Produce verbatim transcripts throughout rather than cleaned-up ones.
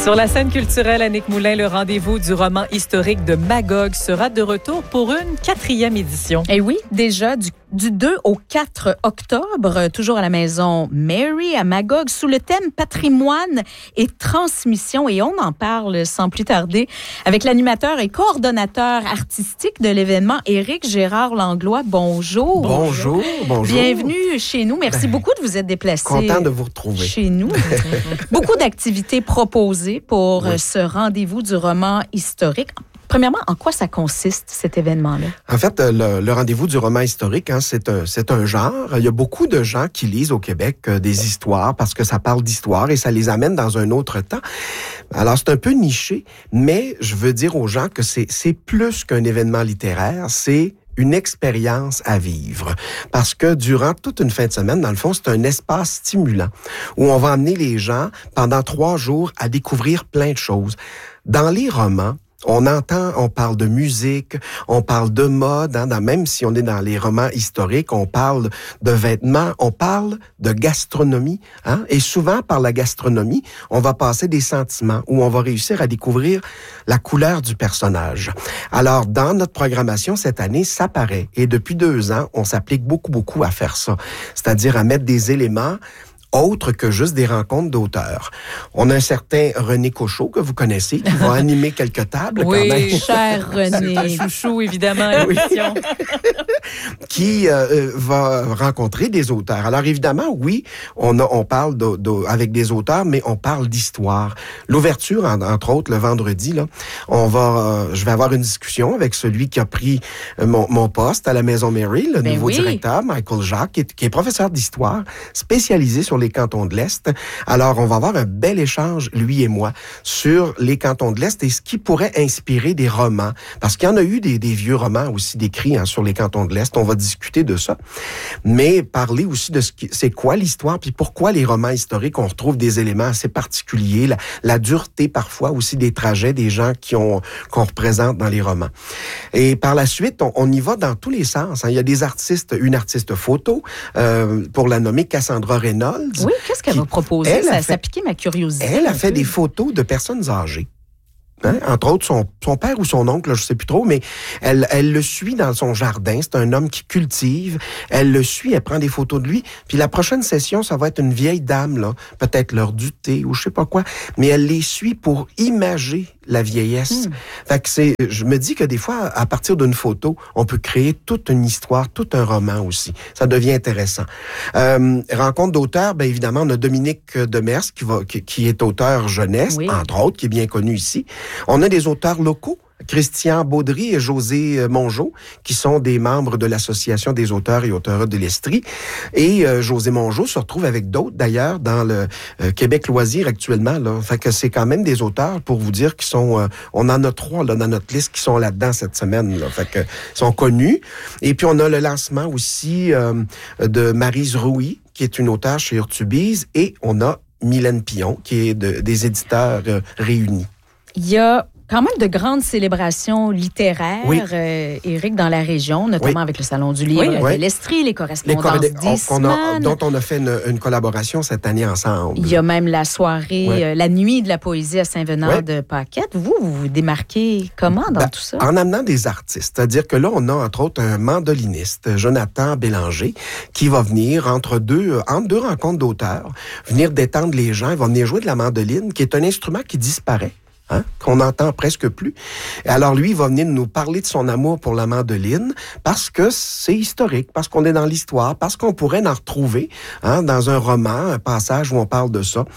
Sur la scène culturelle, Annick Moulin, le rendez-vous du roman historique de Magog sera de retour pour une quatrième édition. Et oui, déjà du, du deux au quatre octobre, toujours à la maison Mary à Magog, sous le thème patrimoine et transmission. Et on en parle sans plus tarder avec l'animateur et coordonnateur artistique de l'événement, Éric Gérard Langlois. Bonjour. Bonjour, bonjour. Bienvenue chez nous. Merci ben, beaucoup de vous être déplacé. Content de vous retrouver. Chez nous. Beaucoup d'activités proposées pour oui. ce rendez-vous du roman historique. Premièrement, en quoi ça consiste, cet événement-là? En fait, le, le rendez-vous du roman historique, hein, c'est, un, c'est un genre. Il y a beaucoup de gens qui lisent au Québec euh, des histoires parce que ça parle d'histoire et ça les amène dans un autre temps. Alors, c'est un peu niché, mais je veux dire aux gens que c'est, c'est plus qu'un événement littéraire, c'est une expérience à vivre. Parce que durant toute une fin de semaine, dans le fond, c'est un espace stimulant où on va amener les gens pendant trois jours à découvrir plein de choses. Dans les romans, on entend, on parle de musique, on parle de mode, hein, dans, même si on est dans les romans historiques, on parle de vêtements, on parle de gastronomie. Hein, et souvent, par la gastronomie, on va passer des sentiments où on va réussir à découvrir la couleur du personnage. Alors, dans notre programmation cette année, ça paraît. Et depuis deux ans, on s'applique beaucoup, beaucoup à faire ça. C'est-à-dire à mettre des éléments autre que juste des rencontres d'auteurs. On a un certain René Cochot, que vous connaissez, qui va animer quelques tables. Oui, quand même. cher René. Chouchou, évidemment, à l'émission. Qui euh, va rencontrer des auteurs. Alors, évidemment, oui, on, a, on parle de, de, avec des auteurs, mais on parle d'histoire. L'ouverture, en, entre autres, le vendredi, là, on va, euh, je vais avoir une discussion avec celui qui a pris mon, mon poste à la Maison Mary, le ben nouveau oui. directeur, Michael Jacques, qui est, qui est professeur d'histoire, spécialisé sur les cantons de l'Est. Alors, on va avoir un bel échange, lui et moi, sur les cantons de l'Est et ce qui pourrait inspirer des romans. Parce qu'il y en a eu des, des vieux romans aussi décrits hein, sur les cantons de l'Est. On va discuter de ça. Mais parler aussi de ce qui, c'est quoi l'histoire, puis pourquoi les romans historiques, on retrouve des éléments assez particuliers, la, la dureté parfois aussi des trajets des gens qui ont, qu'on représente dans les romans. Et par la suite, on, on y va dans tous les sens. Hein. Il y a des artistes, une artiste photo, euh, pour la nommer Cassandra Reynolds. Oui, qu'est-ce qu'elle va proposer? Ça, ça a piqué ma curiosité. Elle a fait des photos de personnes âgées. Hein? Entre autres, son, son père ou son oncle, je ne sais plus trop, mais elle, elle le suit dans son jardin. C'est un homme qui cultive. Elle le suit, elle prend des photos de lui. Puis la prochaine session, ça va être une vieille dame, là, peut-être l'heure du thé ou je sais pas quoi, mais elle les suit pour imager la vieillesse. Mmh. Fait que c'est, je me dis que des fois, à partir d'une photo, on peut créer toute une histoire, tout un roman aussi. Ça devient intéressant. Euh, rencontre d'auteurs, bien évidemment, on a Dominique Demers qui, va, qui, qui est auteur jeunesse, oui. entre autres, qui est bien connu ici. On a des auteurs locaux, Christian Baudry et José Mongeau, qui sont des membres de l'Association des auteurs et auteurs de l'Estrie. Et euh, José Mongeau se retrouve avec d'autres, d'ailleurs, dans le euh, Québec Loisirs actuellement. Là. Fait que c'est quand même des auteurs, pour vous dire, qui sont... Euh, on en a trois là, dans notre liste qui sont là-dedans cette semaine. Là. Fait que sont connus. Et puis, on a le lancement aussi euh, de Maryse Rouy, qui est une auteure chez Urtubise. Et on a Mylène Pion, qui est de, des éditeurs euh, réunis. Il y a quand même de grandes célébrations littéraires, oui. euh, Éric, dans la région, notamment oui. avec le Salon du Livre oui. de oui. l'Estrie, les correspondances les corré- on, on a, dont on a fait une, une collaboration cette année ensemble. Il y a même la soirée, oui. euh, la nuit de la poésie à Saint-Venant-de-Paquette. Oui. Vous, vous vous démarquez comment dans ben, tout ça? En amenant des artistes. C'est-à-dire que là, on a entre autres un mandoliniste, Jonathan Bélanger, qui va venir entre deux, entre deux rencontres d'auteurs, venir détendre les gens. Il va venir jouer de la mandoline, qui est un instrument qui disparaît. Hein, qu'on n'entend presque plus. Et alors, lui, il va venir nous parler de son amour pour la mandoline parce que c'est historique, parce qu'on est dans l'histoire, parce qu'on pourrait en retrouver hein, dans un roman, un passage où on parle de ça.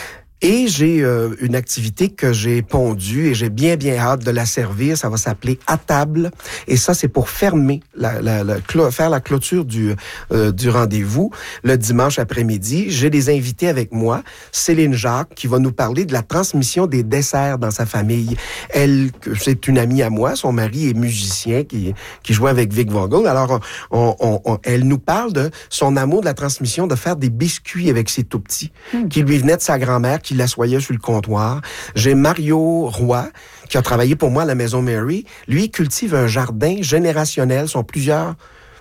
Et j'ai euh, une activité que j'ai pondue et j'ai bien, bien hâte de la servir. Ça va s'appeler « À table ». Et ça, c'est pour fermer, la, la, la, clo- faire la clôture du, euh, du rendez-vous le dimanche après-midi. J'ai des invités avec moi. Céline Jacques, qui va nous parler de la transmission des desserts dans sa famille. Elle, c'est une amie à moi. Son mari est musicien qui, qui joue avec Vic Vogel. Alors, on, on, on, elle nous parle de son amour de la transmission, de faire des biscuits avec ses tout-petits, mmh. qui lui venaient de sa grand-mère, qui l'assoyait sur le comptoir. J'ai Mario Roy, qui a travaillé pour moi à la Maison Mary. Lui, il cultive un jardin générationnel. Sont plusieurs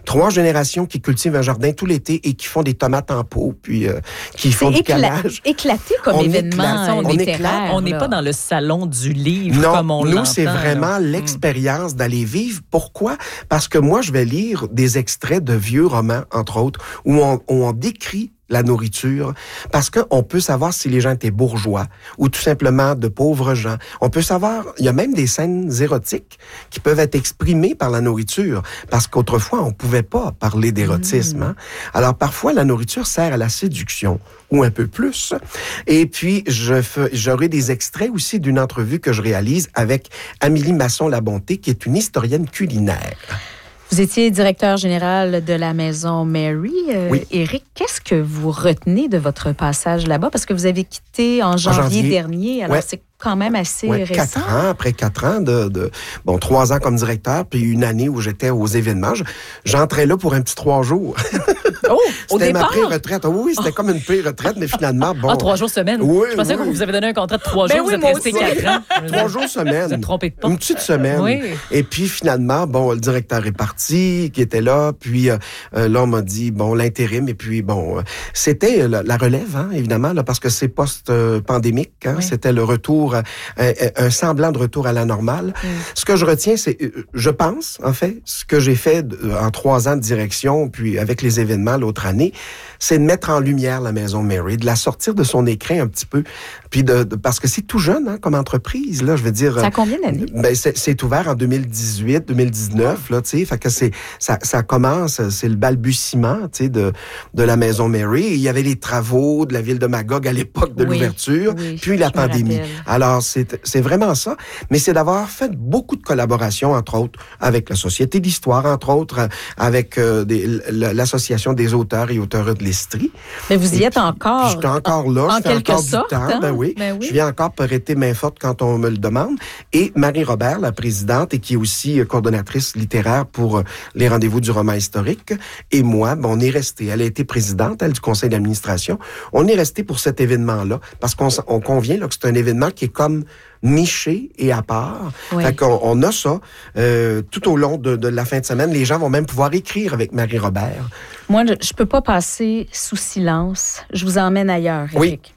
trois générations qui cultivent un jardin tout l'été et qui font des tomates en pot, puis euh, qui font C'est du écla- calage. éclaté comme On événement éclate, euh, on littéraire. éclate. On n'est là. pas dans le salon du livre Non, comme on nous, l'entend. c'est vraiment là. l'expérience d'aller vivre. Pourquoi? Parce que moi, je vais lire des extraits de vieux romans, entre autres, où on, où on décrit la nourriture, parce qu'on peut savoir si les gens étaient bourgeois ou tout simplement de pauvres gens. On peut savoir, il y a même des scènes érotiques qui peuvent être exprimées par la nourriture, parce qu'autrefois, on pouvait pas parler d'érotisme. Hein? Alors, parfois, la nourriture sert à la séduction, ou un peu plus. Et puis, je fe- j'aurai des extraits aussi d'une entrevue que je réalise avec Amélie Masson-Labonté, qui est une historienne culinaire. Vous étiez directeur général de la Maison Mary. Euh, Oui. Éric, qu'est-ce que vous retenez de votre passage là-bas? Parce que vous avez quitté en janvier, janvier. dernier, alors Ouais. c'est quand même assez Ouais, récent. quatre ans, après quatre ans de, de, bon, trois ans comme directeur, puis une année où j'étais aux événements. Je- J'entrais là pour un petit trois jours. Oh, au C'était ma départ? pré-retraite. Ah oui, c'était comme une pré-retraite, mais finalement, bon. Ah, trois jours semaine. Oui, Je pensais oui. qu'on vous avait donné un contrat de trois Ben jours, oui, vous êtes moi resté aussi. quatre ans. Trois jours semaine. Vous êtes trompé de porte. Une petite semaine. Oui. Et puis finalement, bon, le directeur est parti, qui était là, puis euh, euh, là on m'a dit bon l'intérim et puis bon, euh, c'était euh, la, la relève, hein, évidemment, là, parce que c'est post-pandémique, hein, Oui. c'était le retour, euh, un, un semblant de retour à la normale. Mm. Ce que je retiens, c'est, euh, je pense, en fait, ce que j'ai fait de- en trois ans de direction, puis avec les événements l'autre année, c'est de mettre en lumière la Maison Mary, de la sortir de son écrin un petit peu, puis de, de- parce que c'est tout jeune hein, comme entreprise, là, je veux dire. Ça a combien d'années? Ben, c'est, c'est ouvert en deux mille dix-huit, deux mille dix-neuf, là, tu sais, fait que c'est, ça, ça commence, c'est le balbutiement, tu sais, de, de la Maison Mary. Et il y avait les travaux de la ville de Magog à l'époque de Oui, l'ouverture, oui, puis la je me pandémie. rappelle. Alors, c'est, c'est vraiment ça, mais c'est d'avoir fait beaucoup de collaborations, entre autres, avec la Société d'Histoire, entre autres, euh, avec euh, des, l- l'Association des auteurs et auteurs de l'Estrie. Mais vous y Et êtes puis- encore. puis J'étais encore là, en je fais quelque encore sorte, du temps, hein? ben oui. Ben oui. Je viens encore prêter main forte quand on me le demande. Et Marie-Robert, la présidente, et qui est aussi euh, coordonnatrice littéraire pour euh, les rendez-vous du roman historique, et moi, ben, on est resté. Elle a été présidente, elle, du conseil d'administration. On est resté pour cet événement-là, parce qu'on s- on convient là, que c'est un événement qui est comme niché et à part. Oui. Fait qu'on on a ça euh, tout au long de, de la fin de semaine. Les gens vont même pouvoir écrire avec Marie-Robert. Moi, je ne peux pas passer sous silence. Je vous emmène ailleurs, Oui. Éric.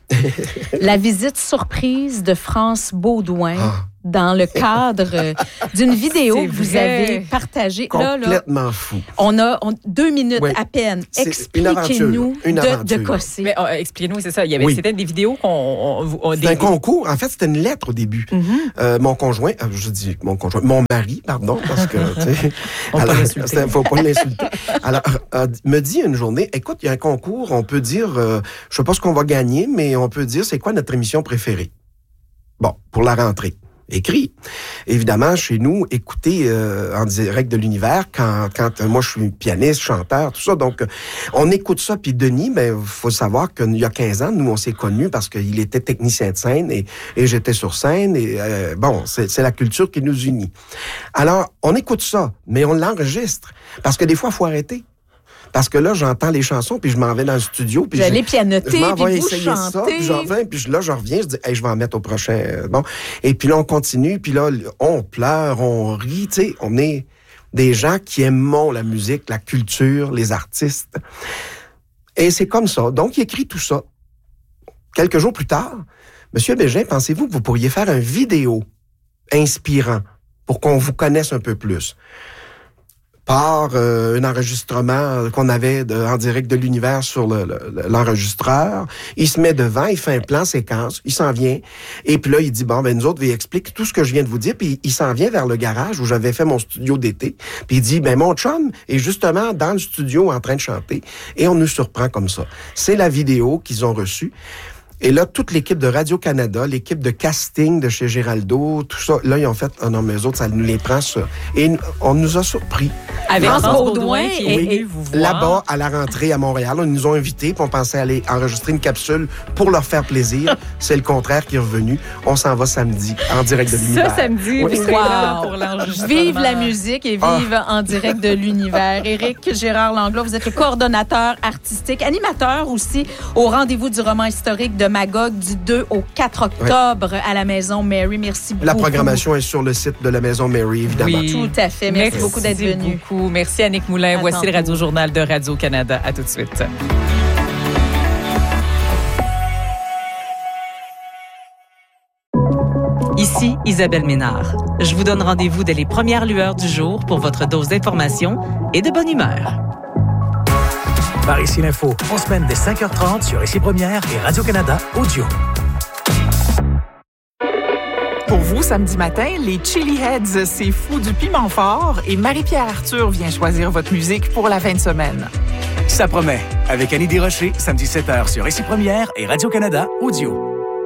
La visite surprise de France Baudouin Ah. dans le cadre euh, d'une vidéo C'est que vous vrai. avez partagée. Là, là, Complètement fou. on a on- deux minutes Oui. à peine. C'est une aventure, Expliquez-nous une de, de aventure. quoi c'est. Mais euh, expliquez-nous, c'est ça. Il y avait, Oui. C'était des vidéos qu'on. On, on- C'est des- un concours. En fait, c'était une lettre au début. Mhm. Euh, mon conjoint, euh, je dis mon conjoint, mon mari, pardon, parce que, tu sais, On peut alors, pas l'insulter. c'est- faut pas l'insulter. Alors, euh, me dit une journée, écoute, il y a un concours, on peut dire, euh, je sais pas ce qu'on va gagner, mais on peut dire, c'est quoi notre émission préférée? Bon, pour la rentrée. Écrit. Évidemment, chez nous, écouter euh, en direct de l'univers, quand, quand euh, moi je suis pianiste, chanteur, tout ça, donc euh, on écoute ça. Puis Denis, ben faut savoir qu'il y a quinze ans, nous on s'est connus parce qu'il était technicien de scène et, et j'étais sur scène. Et euh, bon, c'est, c'est la culture qui nous unit. Alors, on écoute ça, mais on l'enregistre parce que des fois, il faut arrêter. Parce que là, j'entends les chansons, puis je m'en vais dans le studio. Puis Vous allez je- pianoter, je m'en puis vais vous essayer ça, chantez. puis je reviens, puis je- là, je reviens, je dis, hey, je vais en mettre au prochain. euh, Bon. Et puis là, on continue, puis là, on pleure, on rit, tu sais, on est des gens qui aimons la musique, la culture, les artistes. Et c'est comme ça. Donc, il écrit tout ça. Quelques jours plus tard, Monsieur Bégin, pensez-vous que vous pourriez faire un vidéo inspirant pour qu'on vous connaisse un peu plus? Par euh, un enregistrement qu'on avait de, en direct de l'univers sur le, le- l'enregistreur. Il se met devant, il fait un plan séquence, il s'en vient. Et puis là, il dit, bon, ben nous autres, il explique tout ce que je viens de vous dire. Puis il s'en vient vers le garage où j'avais fait mon studio d'été. Puis il dit, ben mon chum est justement dans le studio en train de chanter. Et on nous surprend comme ça. C'est la vidéo qu'ils ont reçue. Et là, toute l'équipe de Radio-Canada, l'équipe de casting de chez Géraldo, tout ça, là, ils ont fait, ah non, mais eux autres, ça nous les prend, ça. Et on nous a surpris. Avec France France Baudouin Baudouin qui est et- venu vous voir. Là-bas, à la rentrée à Montréal, ils nous ont invités, puis on pensait aller enregistrer une capsule pour leur faire plaisir. C'est le contraire qui est revenu. On s'en va samedi, en direct de l'univers. Ça, samedi, Oui. vous serez là Wow. pour l'enregistrement. Vive la musique et vive en direct de l'univers. Éric Gérard Langlois, vous êtes le coordonnateur artistique, animateur aussi au rendez-vous du roman historique de Magog du deux au quatre octobre ouais. à la Maison Mary. Merci beaucoup. La programmation est sur le site de la Maison Mary, évidemment. Oui. Tout à fait. Merci, Merci beaucoup d'être venu. Beaucoup. Merci Annick Moulin. À Voici tantôt. Le Radio-Journal de Radio-Canada. À tout de suite. Ici Isabelle Ménard. Je vous donne rendez-vous dès les premières lueurs du jour pour votre dose d'information et de bonne humeur. Par Ici l'Info, en semaine dès cinq heures trente sur Ici Première et Radio-Canada Audio. Pour vous, samedi matin, les Chili Heads, c'est fou du piment fort et Marie-Pierre Arthur vient choisir votre musique pour la fin de semaine. Ça promet. Avec Annie Desrochers, samedi sept heures sur Ici Première et Radio-Canada Audio.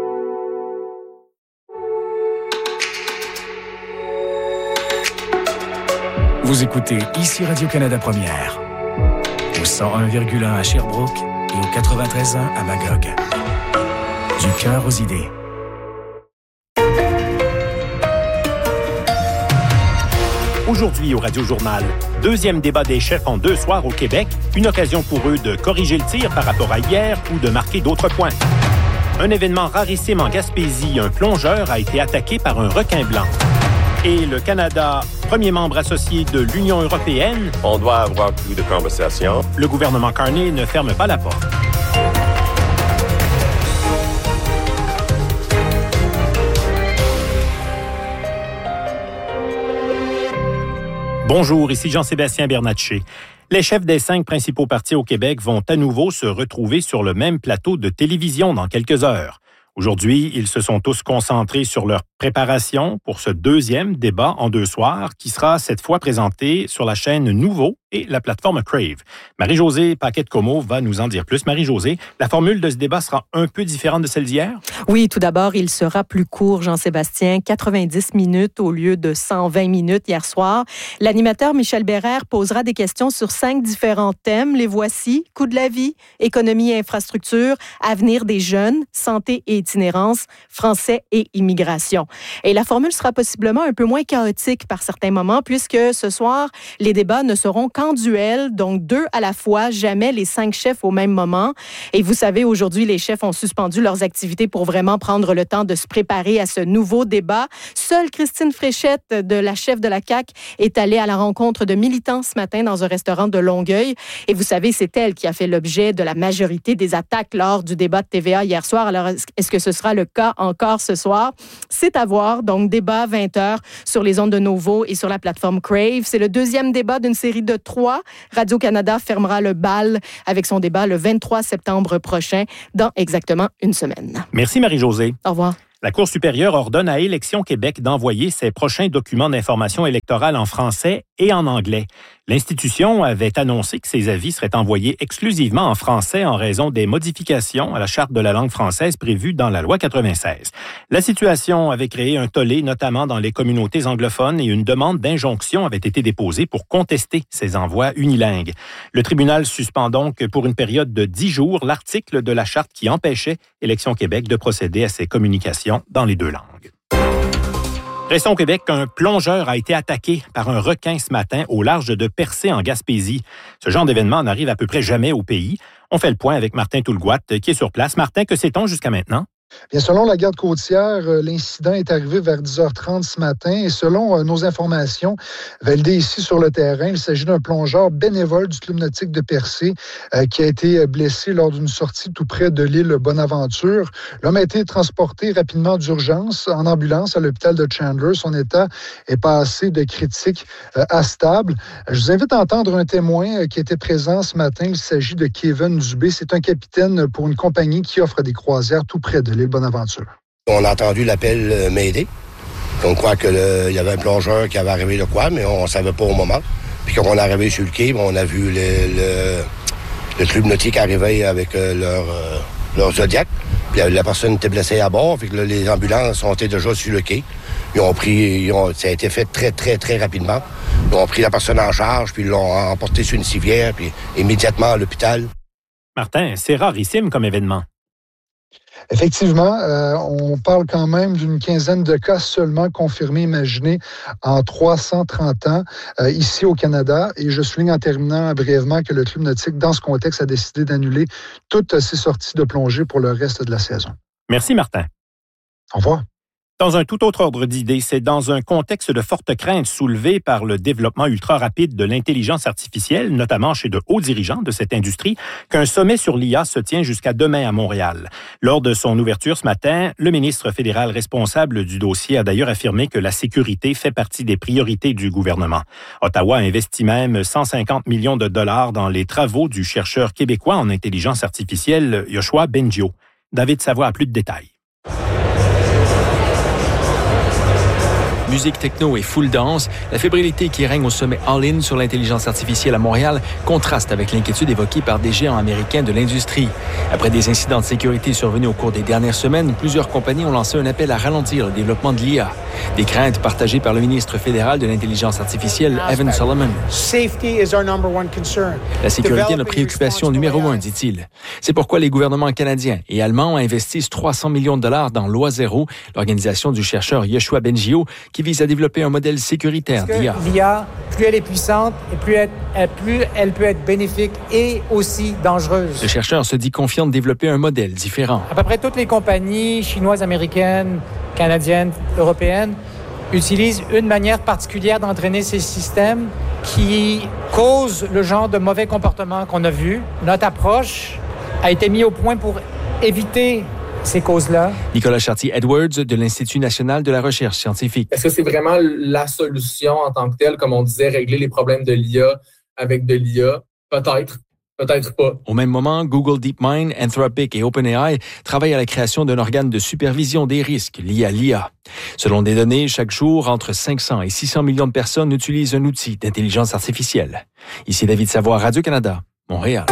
Vous écoutez Ici Radio-Canada Première, au cent un virgule un à Sherbrooke et au quatre-vingt-treize point un à Magog. Du cœur aux idées. Aujourd'hui au Radio-Journal, deuxième débat des chefs en deux soirs au Québec, une occasion pour eux de corriger le tir par rapport à hier ou de marquer d'autres points. Un événement rarissime en Gaspésie, un plongeur a été attaqué par un requin blanc. Et le Canada, premier membre associé de l'Union européenne... On doit avoir plus de conversations. Le gouvernement Carney ne ferme pas la porte. Bonjour, ici Jean-Sébastien Bernatchez. Les chefs des cinq principaux partis au Québec vont à nouveau se retrouver sur le même plateau de télévision dans quelques heures. Aujourd'hui, ils se sont tous concentrés sur leur préparation pour ce deuxième débat en deux soirs qui sera cette fois présenté sur la chaîne Nouveau et la plateforme Crave. Marie-Josée Paquette-Comeau va nous en dire plus. Marie-Josée, la formule de ce débat sera un peu différente de celle d'hier? Oui, tout d'abord, il sera plus court, Jean-Sébastien, quatre-vingt-dix minutes au lieu de cent vingt minutes hier soir. L'animateur Michel Bérère posera des questions sur cinq différents thèmes. Les voici: coût de la vie, économie et infrastructure, avenir des jeunes, santé et itinérance, français et immigration. Et la formule sera possiblement un peu moins chaotique par certains moments, puisque ce soir, les débats ne seront qu'en duel, donc deux à la fois, jamais les cinq chefs au même moment. Et vous savez, aujourd'hui, les chefs ont suspendu leurs activités pour vraiment prendre le temps de se préparer à ce nouveau débat. Seule Christine Fréchette, de la chef de la C A Q, est allée à la rencontre de militants ce matin dans un restaurant de Longueuil. Et vous savez, c'est elle qui a fait l'objet de la majorité des attaques lors du débat de T V A hier soir. Alors, est-ce que ce sera le cas encore ce soir? C'est à voir. Donc, débat vingt heures sur les ondes de Nouveau et sur la plateforme Crave. C'est le deuxième débat d'une série de trois. Radio-Canada fermera le bal avec son débat le vingt-trois septembre prochain, dans exactement une semaine. Merci Marie-Josée. Au revoir. La Cour supérieure ordonne à Élections Québec d'envoyer ses prochains documents d'information électorale en français et en anglais. L'institution avait annoncé que ses avis seraient envoyés exclusivement en français en raison des modifications à la Charte de la langue française prévues dans la loi quatre-vingt-seize. La situation avait créé un tollé, notamment dans les communautés anglophones, et une demande d'injonction avait été déposée pour contester ces envois unilingues. Le tribunal suspend donc pour une période de dix jours l'article de la Charte qui empêchait Élections Québec de procéder à ces communications dans les deux langues. Restons au Québec, un plongeur a été attaqué par un requin ce matin au large de Percé en Gaspésie. Ce genre d'événement n'arrive à peu près jamais au pays. On fait le point avec Martin Toulgoat qui est sur place. Martin, que sait-on jusqu'à maintenant? Bien, selon la garde côtière, l'incident est arrivé vers dix heures trente ce matin et selon nos informations validées ici sur le terrain, il s'agit d'un plongeur bénévole du Club nautique de Percé euh, qui a été blessé lors d'une sortie tout près de l'île Bonaventure. L'homme a été transporté rapidement d'urgence en ambulance à l'hôpital de Chandler. Son état est passé de critique euh, à stable. Je vous invite à entendre un témoin qui était présent ce matin. Il s'agit de Kevin Dubé. C'est un capitaine pour une compagnie qui offre des croisières tout près de l'île Bonaventure. On a entendu l'appel euh, Mayday. On croit qu'il y avait un plongeur qui avait arrivé le quoi, mais on ne savait pas au moment. Puis quand on est arrivé sur le quai, on a vu le, le, le club nautique arriver avec euh, leur, euh, leur Zodiac. Puis la personne était blessée à bord, puis que là, les ambulances ont été déjà sur le quai. Ils ont pris, ils ont, ça a été fait très, très, très rapidement. Ils ont pris la personne en charge, puis ils l'ont emporté sur une civière, puis immédiatement à l'hôpital. Martin, c'est rarissime comme événement. Effectivement, euh, on parle quand même d'une quinzaine de cas seulement confirmés, imaginez, en trois cent trente ans euh, ici au Canada. Et je souligne en terminant brièvement que le Club nautique, dans ce contexte, a décidé d'annuler toutes ses sorties de plongée pour le reste de la saison. Merci, Martin. Au revoir. Dans un tout autre ordre d'idées, c'est dans un contexte de forte crainte soulevée par le développement ultra rapide de l'intelligence artificielle, notamment chez de hauts dirigeants de cette industrie, qu'un sommet sur l'I A se tient jusqu'à demain à Montréal. Lors de son ouverture ce matin, le ministre fédéral responsable du dossier a d'ailleurs affirmé que la sécurité fait partie des priorités du gouvernement. Ottawa investit même cent cinquante millions de dollars dans les travaux du chercheur québécois en intelligence artificielle Yoshua Bengio. David Savoie a plus de détails. Musique techno et full dance, la fébrilité qui règne au sommet All-In sur l'intelligence artificielle à Montréal contraste avec l'inquiétude évoquée par des géants américains de l'industrie. Après des incidents de sécurité survenus au cours des dernières semaines, plusieurs compagnies ont lancé un appel à ralentir le développement de l'I A. Des craintes partagées par le ministre fédéral de l'intelligence artificielle, Evan Solomon. La sécurité est notre préoccupation numéro un, dit-il. C'est pourquoi les gouvernements canadiens et allemands investissent trois cents millions de dollars dans Loi Zéro, l'organisation du chercheur Yoshua Bengio, qui vise à développer un modèle sécuritaire d'I A. L'I A, plus elle est puissante, et plus elle, plus elle peut être bénéfique et aussi dangereuse. Le chercheur se dit confiant de développer un modèle différent. À peu près toutes les compagnies chinoises, américaines, canadiennes, européennes utilisent une manière particulière d'entraîner ces systèmes qui causent le genre de mauvais comportement qu'on a vu. Notre approche a été mise au point pour éviter ces causes-là. Nicolas Chartier-Edwards de l'Institut national de la recherche scientifique. Est-ce que c'est vraiment la solution en tant que telle, comme on disait, régler les problèmes de l'I A avec de l'I A? Peut-être. Peut-être pas. Au même moment, Google DeepMind, Anthropic et OpenAI travaillent à la création d'un organe de supervision des risques liés à l'I A. Selon des données, chaque jour, entre cinq cents et six cents millions de personnes utilisent un outil d'intelligence artificielle. Ici David Savoie, Radio-Canada, Montréal.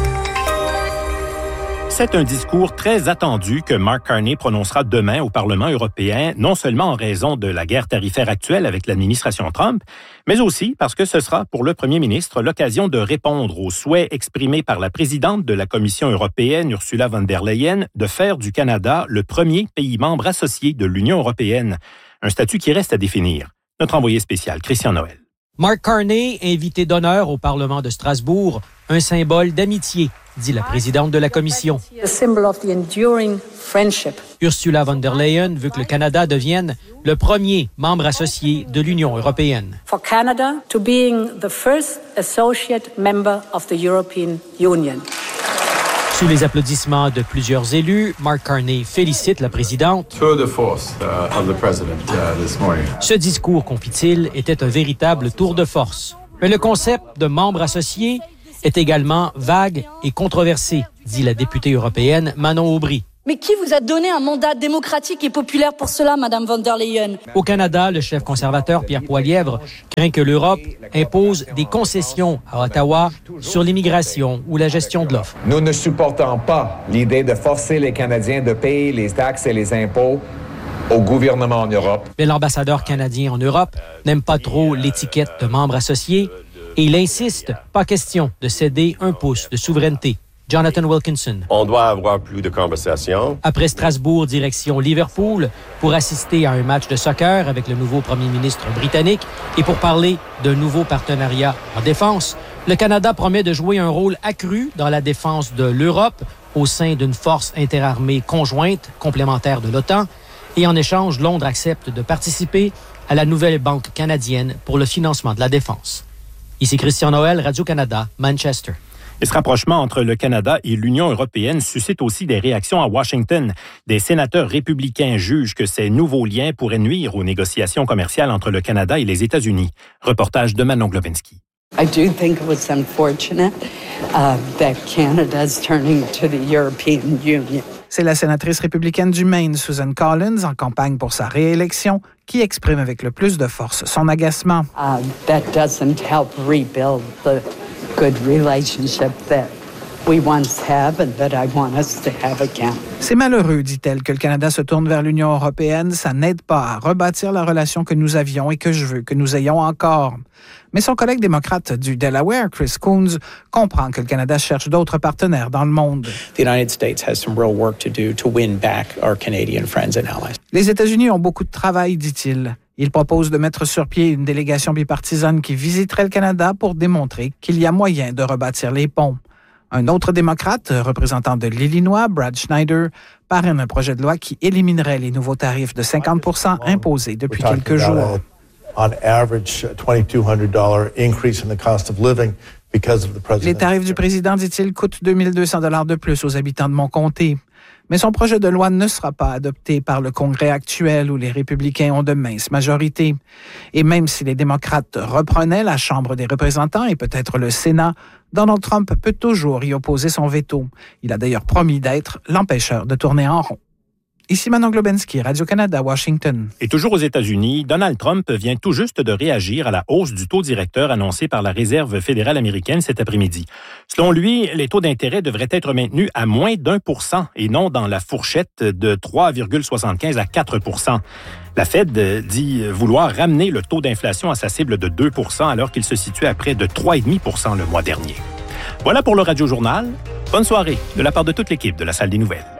C'est un discours très attendu que Mark Carney prononcera demain au Parlement européen, non seulement en raison de la guerre tarifaire actuelle avec l'administration Trump, mais aussi parce que ce sera pour le premier ministre l'occasion de répondre aux souhaits exprimés par la présidente de la Commission européenne, Ursula von der Leyen, de faire du Canada le premier pays membre associé de l'Union européenne, un statut qui reste à définir. Notre envoyé spécial, Christian Noël. Mark Carney, invité d'honneur au Parlement de Strasbourg, un symbole d'amitié, dit la présidente de la Commission. Ursula von der Leyen veut que le Canada devienne le premier membre associé de l'Union européenne. For Canada to being the first associate member of the European Union. Sous les applaudissements de plusieurs élus, Mark Carney félicite la présidente. Tour de force uh, of the president uh, this morning. Ce discours, confie-t-il, était un véritable tour de force. Mais le concept de membre associé est également vague et controversé, dit la députée européenne Manon Aubry. Mais qui vous a donné un mandat démocratique et populaire pour cela, Madame von der Leyen? Au Canada, le chef conservateur Pierre Poilievre craint que l'Europe impose des concessions à Ottawa sur l'immigration ou la gestion de l'offre. Nous ne supportons pas l'idée de forcer les Canadiens de payer les taxes et les impôts au gouvernement en Europe. Mais l'ambassadeur canadien en Europe n'aime pas trop l'étiquette de membre associé et il insiste, pas question de céder un pouce de souveraineté. Jonathan Wilkinson. On doit avoir plus de conversations. Après Strasbourg, direction Liverpool, pour assister à un match de soccer avec le nouveau premier ministre britannique et pour parler d'un nouveau partenariat en défense, le Canada promet de jouer un rôle accru dans la défense de l'Europe au sein d'une force interarmée conjointe complémentaire de l'OTAN. Et en échange, Londres accepte de participer à la nouvelle banque canadienne pour le financement de la défense. Ici Christian Noël, Radio-Canada, Manchester. Et ce rapprochement entre le Canada et l'Union européenne suscite aussi des réactions à Washington. Des sénateurs républicains jugent que ces nouveaux liens pourraient nuire aux négociations commerciales entre le Canada et les États-Unis. Reportage de Manon Glowinski. I do think it was unfortunate uh, that Canada's turning to the European Union. C'est la sénatrice républicaine du Maine, Susan Collins, en campagne pour sa réélection, qui exprime avec le plus de force son agacement. Uh, that doesn't help rebuild the good relationship that we once have and that I want us to have again. C'est malheureux, dit-elle, que le Canada se tourne vers l'Union européenne. Ça n'aide pas à rebâtir la relation que nous avions et que je veux que nous ayons encore. Mais son collègue démocrate du Delaware, Chris Coons, comprend que le Canada cherche d'autres partenaires dans le monde. The United States has some real work to do to win back our Canadian friends and allies. Les États-Unis ont beaucoup de travail, dit-il. Il propose de mettre sur pied une délégation bipartisane qui visiterait le Canada pour démontrer qu'il y a moyen de rebâtir les ponts. Un autre démocrate, représentant de l'Illinois, Brad Schneider, parraine un projet de loi qui éliminerait les nouveaux tarifs de cinquante pour cent imposés depuis quelques jours. On average, twenty-two hundred dollars increase in the cost of living because of the president. Les tarifs du président, dit-il, coûtent deux mille deux cents dollars de plus aux habitants de mon comté. Mais son projet de loi ne sera pas adopté par le Congrès actuel où les républicains ont de minces majorités. Et même si les démocrates reprenaient la Chambre des représentants et peut-être le Sénat, Donald Trump peut toujours y opposer son veto. Il a d'ailleurs promis d'être l'empêcheur de tourner en rond. Ici Manon Globensky, Radio-Canada, Washington. Et toujours aux États-Unis, Donald Trump vient tout juste de réagir à la hausse du taux directeur annoncé par la Réserve fédérale américaine cet après-midi. Selon lui, les taux d'intérêt devraient être maintenus à moins d'un pour cent et non dans la fourchette de trois virgule soixante-quinze à quatre pour cent. La Fed dit vouloir ramener le taux d'inflation à sa cible de deux pour cent alors qu'il se situe à près de trois virgule cinq pour cent le mois dernier. Voilà pour le Radio Journal. Bonne soirée de la part de toute l'équipe de la Salle des Nouvelles.